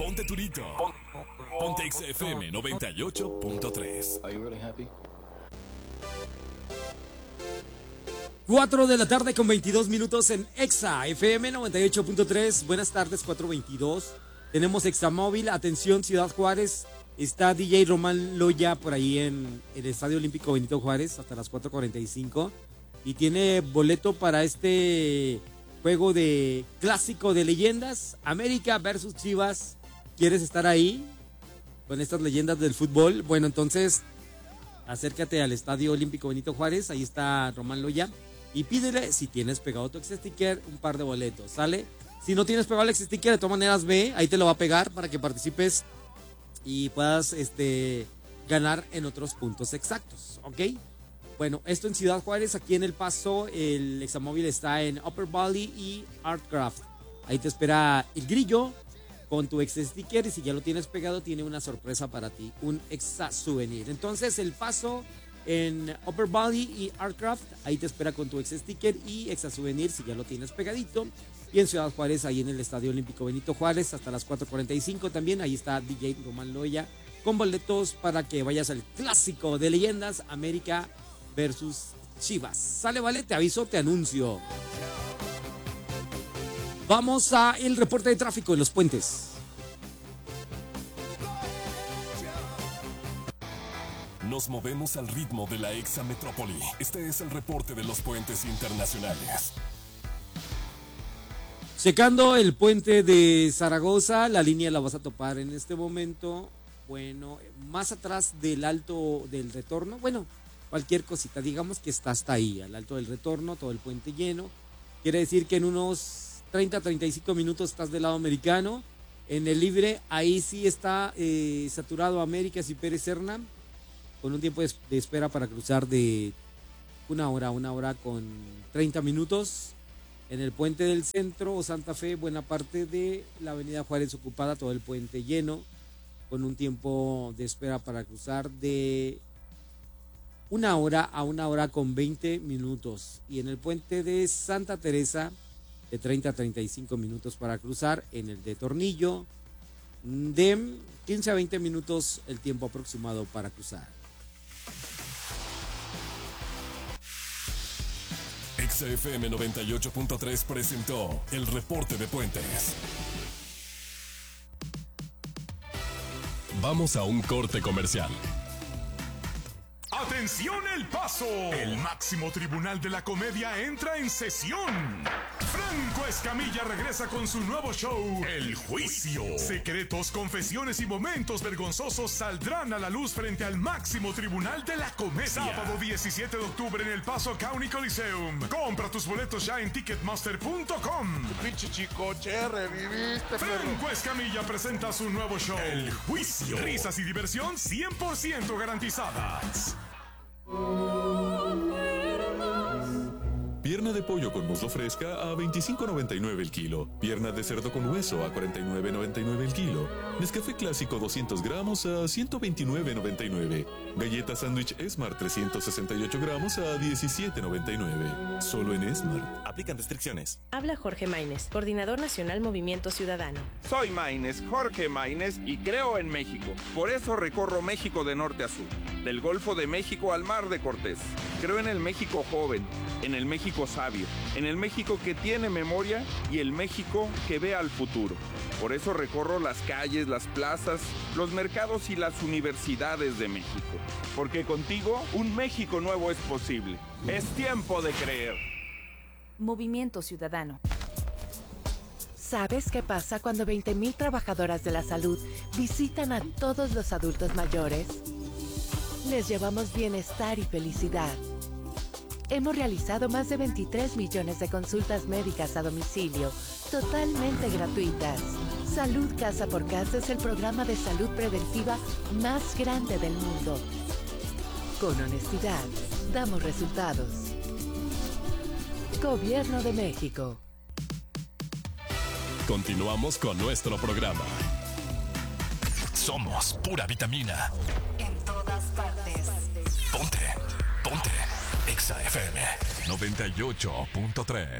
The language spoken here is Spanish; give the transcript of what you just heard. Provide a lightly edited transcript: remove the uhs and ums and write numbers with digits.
Ponte Turito. Ponte XFM 98.3. Are you really happy? 4 de la tarde con 22 minutos en Exa FM 98.3. Buenas tardes, 4:22. Tenemos Exa Móvil. Atención, Ciudad Juárez. Está DJ Román Loya por ahí en el Estadio Olímpico Benito Juárez hasta las 4:45. Y tiene boleto para este juego de clásico de leyendas. América versus Chivas. ¿Quieres estar ahí con estas leyendas del fútbol? Bueno, entonces acércate al Estadio Olímpico Benito Juárez. Ahí está Román Loya. Y pídele, si tienes pegado tu ex-sticker, un par de boletos, ¿sale? Si no tienes pegado el ex-sticker, de todas maneras ve, ahí te lo va a pegar para que participes y puedas ganar en otros puntos exactos, ¿ok? Bueno, esto en Ciudad Juárez. Aquí en El Paso, el Examóvil está en Upper Valley y Artcraft. Ahí te espera el Grillo con tu ex-sticker, y si ya lo tienes pegado, tiene una sorpresa para ti, un Exa Souvenir. Entonces, El Paso en Upper Valley y Artcraft, ahí te espera con tu ex-sticker y Exa Souvenir si ya lo tienes pegadito. Y en Ciudad Juárez, ahí en el Estadio Olímpico Benito Juárez, hasta las 4:45 también, ahí está DJ Román Loya con boletos para que vayas al clásico de leyendas, América versus Chivas. Sale, vale, te aviso, te anuncio. Vamos a el reporte de tráfico en los puentes. Nos movemos al ritmo de la Exa Metrópoli. Este es el reporte de los puentes internacionales. Checando el puente de Zaragoza, la línea la vas a topar en este momento. Bueno, más atrás del Alto del Retorno. Bueno, cualquier cosita, digamos que está hasta ahí, al Alto del Retorno, todo el puente lleno. Quiere decir que en unos 30-35 minutos estás del lado americano. En el libre, ahí sí está saturado Américas y Pérez Serna, con un tiempo de espera para cruzar de una hora con 30 minutos. En el puente del centro o Santa Fe, buena parte de la avenida Juárez ocupada, todo el puente lleno, con un tiempo de espera para cruzar de una hora a una hora con 20 minutos. Y en el puente de Santa Teresa, de 30 a 35 minutos para cruzar. En el de Tornillo, de 15 a 20 minutos el tiempo aproximado para cruzar. XFM 98.3 presentó el reporte de puentes. Vamos a un corte comercial. ¡Atención, El Paso! El máximo tribunal de la comedia entra en sesión. Franco Escamilla regresa con su nuevo show, El Juicio. Secretos, confesiones y momentos vergonzosos saldrán a la luz frente al máximo tribunal de la comedia. Sábado 17 de octubre en El Paso County Coliseum. Compra tus boletos ya en Ticketmaster.com. Pinche chicoche, reviviste. Franco Escamilla presenta su nuevo show, El Juicio. Risas y diversión 100% garantizadas. Pierna de pollo con muslo fresca a $25.99 el kilo. Pierna de cerdo con hueso a $49.99 el kilo. Nescafé clásico 200 gramos a $129.99. Galleta sándwich Esmart 368 gramos a $17.99. Solo en Esmart. Aplican restricciones. Habla Jorge Maínez, Coordinador Nacional Movimiento Ciudadano. Soy Maínez, Jorge Maínez, y creo en México. Por eso recorro México de norte a sur, del Golfo de México al Mar de Cortés. Creo en el México joven, en el México sabio, en el México que tiene memoria y el México que ve al futuro. Por eso recorro las calles, las plazas, los mercados y las universidades de México. Porque contigo un México nuevo es posible. Es tiempo de creer. Movimiento Ciudadano. ¿Sabes qué pasa cuando 20,000 trabajadoras de la salud visitan a todos los adultos mayores? Les llevamos bienestar y felicidad. Hemos realizado más de 23 millones de consultas médicas a domicilio, totalmente gratuitas. Salud Casa por Casa es el programa de salud preventiva más grande del mundo. Con honestidad, damos resultados. Gobierno de México. Continuamos con nuestro programa. Somos pura vitamina. En todas partes. Ponte Exa FM 98.3.